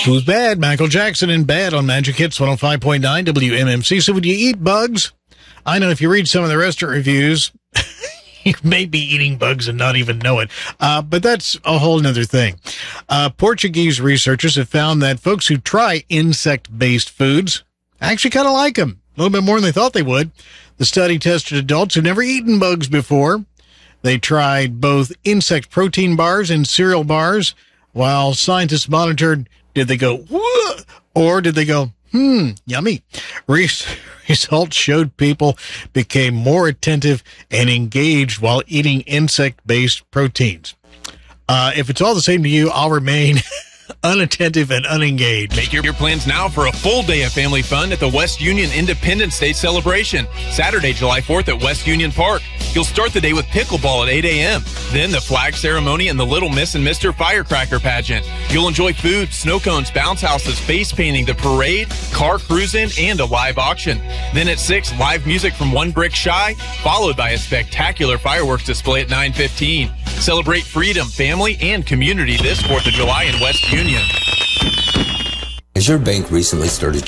Who's bad? Michael Jackson in Bad on Magic Hits 105.9 WMMC. So when you eat bugs, I know if you read some of the restaurant reviews, you may be eating bugs and not even know it. But that's a whole nother thing. Portuguese researchers have found that folks who try insect-based foods actually kind of like them a little bit more than they thought they would. The study tested adults who've never eaten bugs before. They tried both insect protein bars and cereal bars, while scientists monitored, did they go, whoa, or did they go, yummy? Results showed people became more attentive and engaged while eating insect-based proteins. If it's all the same to you, I'll remain unattentive and unengaged. Make your plans now for a full day of family fun at the West Union Independence Day celebration, Saturday, July 4th at West Union Park. You'll start the day with pickleball at 8 a.m., then the flag ceremony and the Little Miss and Mr. Firecracker pageant. You'll enjoy food, snow cones, bounce houses, face painting, the parade, car cruising, and a live auction. Then at 6, live music from One Brick Shy, followed by a spectacular fireworks display at 9:15. Celebrate freedom, family, and community this 4th of July in West Union. Has your bank recently started